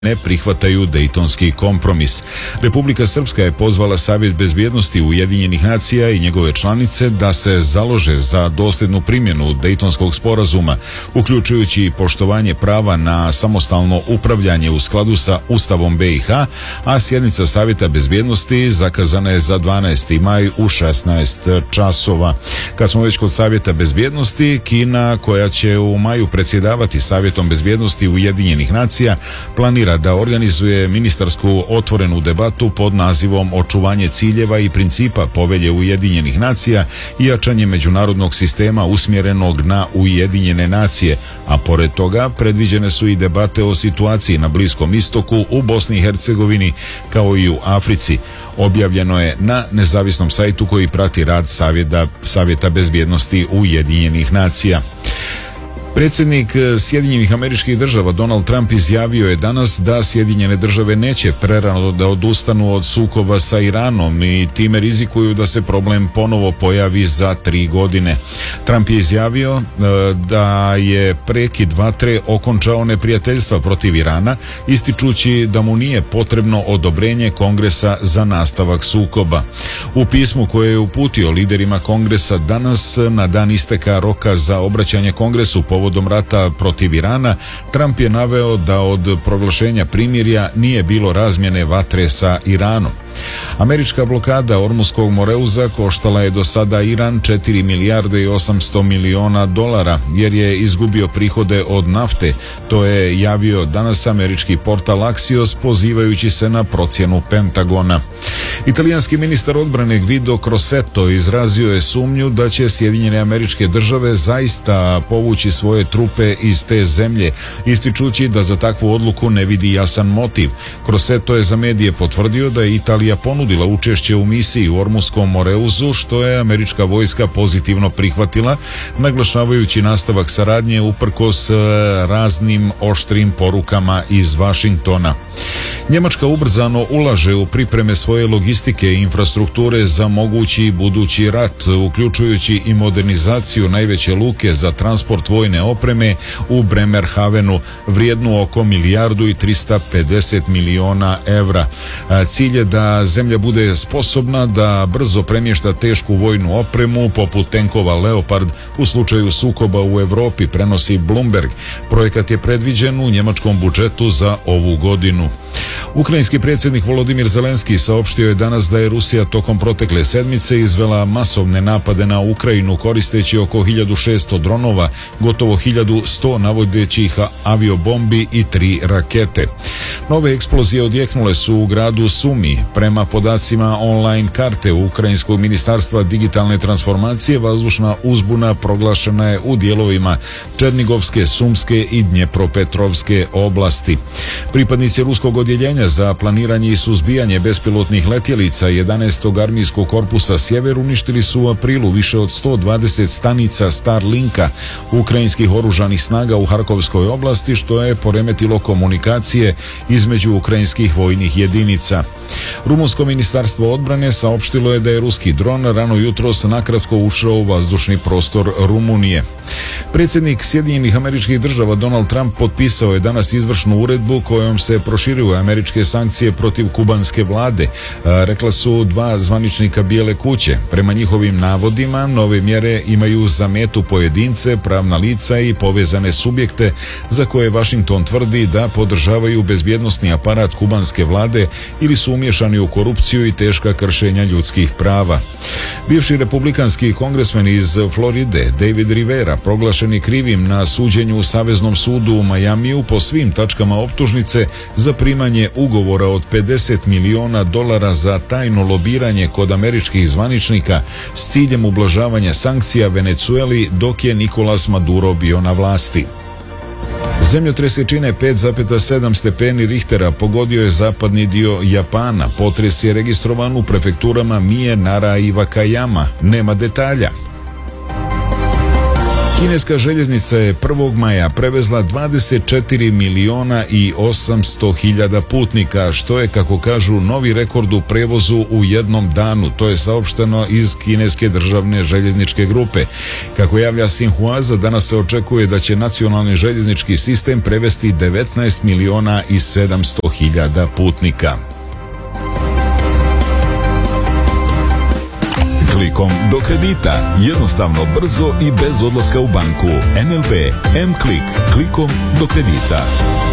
ne prihvataju Dejtonski kompromis. Republika Srpska je pozvala Savjet bezbjednosti Ujedinjenih nacija i njegove članice da se založe za dosljednu primjenu Dejtonskog sporazuma, uključujući i poštovanje prava na samostalno upravljanje u skladu sa Ustavom BiH, a sjednica Savjeta bezbjednosti zakazana je za 12. maj u 16 časova. Kad smo već kod Savjeta bezbjednosti, Kina, koja će u maju predsjedavati Savjetom bezbjednosti Ujedinjenih nacija, planira da organizuje ministarsku otvorenu debatu pod nazivom Očuvanje ciljeva i principa Povelje Ujedinjenih nacija i jačanje međunarodnog sistema usmjerenog na Ujedinjene nacije, a pored toga predviđene su i debate o situaciji na Bliskom istoku, u Bosni i Hercegovini, kao i u Africi. Objavljeno je na nezavisnom sajtu koji prati rad Savjeta bezbjednosti Ujedinjenih nacija. Predsjednik Sjedinjenih Američkih Država Donald Trump izjavio je danas da Sjedinjene Države neće prerano da odustanu od sukoba sa Iranom i time rizikuju da se problem ponovo pojavi za 3 godine. Trump je izjavio da je prekid vatre okončao neprijateljstva protiv Irana, ističući da mu nije potrebno odobrenje Kongresa za nastavak sukoba. U pismu koje je uputio liderima Kongresa danas, na dan isteka roka za obraćanje Kongresu povodom rata protiv Irana, Trump je naveo da od proglašenja primirja nije bilo razmjene vatre sa Iranom. Američka blokada Ormuskog Moreuza koštala je do sada Iran 4 milijarde i 800 miliona dolara, jer je izgubio prihode od nafte. To je javio danas američki portal Axios, pozivajući se na procjenu Pentagona. Italijanski ministar odbrane Guido Crosetto izrazio je sumnju da će Sjedinjene Američke Države zaista povući svoje trupe iz te zemlje, ističući da za takvu odluku ne vidi jasan motiv. Crosetto je za medije potvrdio da je Italija ponudila učešće u misiji u Ormuskom Moreuzu, što je američka vojska pozitivno prihvatila, naglašavajući nastavak saradnje uprkos raznim oštrim porukama iz Vašingtona. Njemačka ubrzano ulaže u pripreme svoje logistike i infrastrukture za mogući budući rat, uključujući i modernizaciju najveće luke za transport vojne opreme u Bremerhavenu, vrijednu oko 1,350 miliona evra. Cilj je da zemlja bude sposobna da brzo premješta tešku vojnu opremu poput tenkova Leopard u slučaju sukoba u Europi, prenosi Bloomberg. Projekat je predviđen u njemačkom budžetu za ovu godinu. Ukrajinski predsjednik Volodimir Zelenski saopštio je danas da je Rusija tokom protekle sedmice izvela masovne napade na Ukrajinu koristeći oko 1600 dronova, gotovo 1100 navodećih aviobombi i 3 rakete. Nove eksplozije odjeknule su u gradu Sumi. Prema podacima online karte Ukrajinskog ministarstva digitalne transformacije, vazdušna uzbuna proglašena je u dijelovima Černigovske, Sumske i Dnjepropetrovske oblasti. Pripadnici ruskog odjeljenja za planiranje i suzbijanje bespilotnih letjelica 11. armijskog korpusa Sjever uništili su u aprilu više od 120 stanica Starlinka ukrajinskih oružanih snaga u Harkovskoj oblasti, što je poremetilo komunikacije između ukrajinskih vojnih jedinica. Rumunsko ministarstvo odbrane saopštilo je da je ruski dron rano jutros nakratko ušao u vazdušni prostor Rumunije. Predsjednik Sjedinjenih Američkih Država Donald Trump potpisao je danas izvršnu uredbu kojom se proširuju američke sankcije protiv kubanske vlade, rekla su 2 zvaničnika Bijele kuće. Prema njihovim navodima, nove mjere imaju za metu pojedince, pravna lica i povezane subjekte za koje Washington tvrdi da podržavaju bezbjednosni aparat kubanske vlade ili su umješani u korupciju i teška kršenja ljudskih prava. Bivši republikanski kongresmen iz Floride, David Rivera, proglašen je krivim na suđenju u Saveznom sudu u Majamiju po svim tačkama optužnice za primanje ugovora od $50 miliona za tajno lobiranje kod američkih zvaničnika s ciljem ublažavanja sankcija Venezueli dok je Nicolas Maduro bio na vlasti. Zemljotres jačine 5,7 stepeni Richtera pogodio je zapadni dio Japana. Potres je registrovan u prefekturama Mie, Nara i Wakayama. Nema detalja. Kineska željeznica je 1. maja prevezla 24 miliona i 800 hiljada putnika, što je, kako kažu, novi rekord u prevozu u jednom danu. To je saopšteno iz Kineske državne željezničke grupe. Kako javlja Xinhua, danas se očekuje da će nacionalni željeznički sistem prevesti 19 miliona i 700 hiljada putnika. Klikom do kredita, jednostavno, brzo i bez odlaska u banku. NLB M-Klik, klikom do kredita.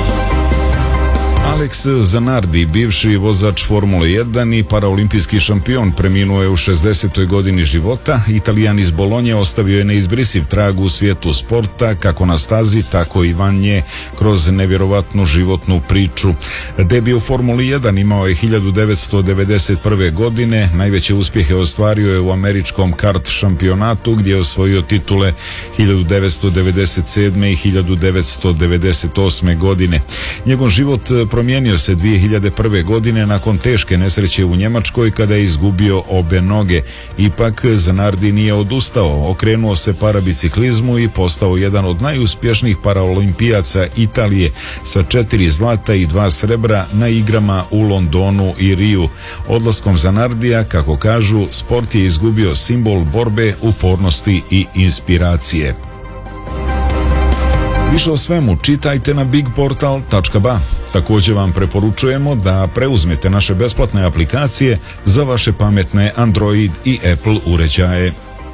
Alex Zanardi, bivši vozač Formule 1 i paraolimpijski šampion, preminuo je u 60. godini života. Italijan iz Bolonje ostavio je neizbrisiv trag u svijetu sporta, kako na stazi, tako i van nje, kroz nevjerovatnu životnu priču. Debi u Formuli 1 imao je 1991. godine, najveće uspjehe ostvario je u američkom kart šampionatu, gdje je osvojio titule 1997. i 1998. godine. Njegov život promijenio se 2001. godine nakon teške nesreće u Njemačkoj kada je izgubio obe noge. Ipak Zanardi nije odustao, okrenuo se parabiciklizmu i postao jedan od najuspješnijih paraolimpijaca Italije sa 4 zlata i 2 srebra na igrama u Londonu i Riju. Odlaskom Zanardija, kako kažu, sport je izgubio simbol borbe, upornosti i inspiracije. Više o svemu čitajte na bigportal.ba. Također vam preporučujemo da preuzmete naše besplatne aplikacije za vaše pametne Android i Apple uređaje.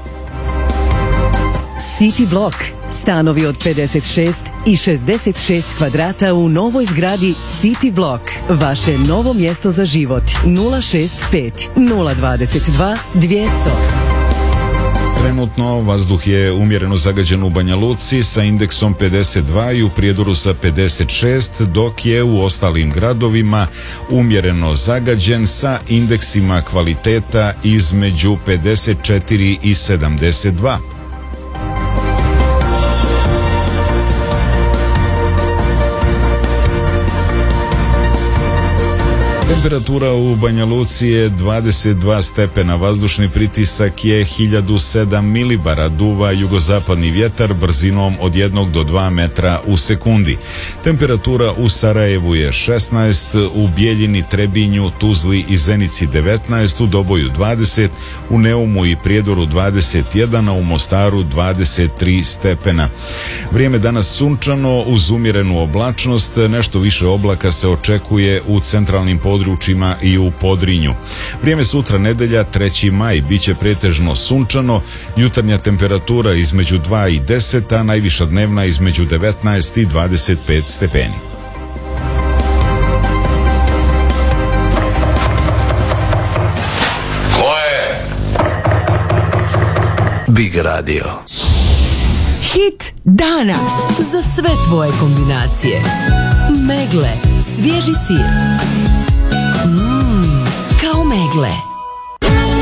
City Block. Stanovi od 56 i 66 kvadrata u novoj zgradi City Block. Vaše novo mjesto za život. 065 022 200. Trenutno vazduh je umjereno zagađen u Banja Luci sa indeksom 52 i u Prijedoru sa 56, dok je u ostalim gradovima umjereno zagađen sa indeksima kvaliteta između 54 i 72. Temperatura u Banja Luci je 22 stepena, vazdušni pritisak je 1007 milibara, duva jugozapadni vjetar brzinom od 1 do 2 metra u sekundi. Temperatura u Sarajevu je 16, u Bijeljini, Trebinju, Tuzli i Zenici 19, u Doboju 20, u Neumu i Prijedoru 21, a u Mostaru 23 stepena. Vrijeme danas sunčano uz umjerenu oblačnost, nešto više oblaka se očekuje u centralnim područjima i u Podrinju. Vrijeme sutra, nedelja, 3. maj, bit će pretežno sunčano, jutarnja temperatura između 2 i 10, a najviša dnevna između 19 i 25 stepeni. Ko je? Big Radio. Hit dana za sve tvoje kombinacije. Megle, svježi sir. Kao megle.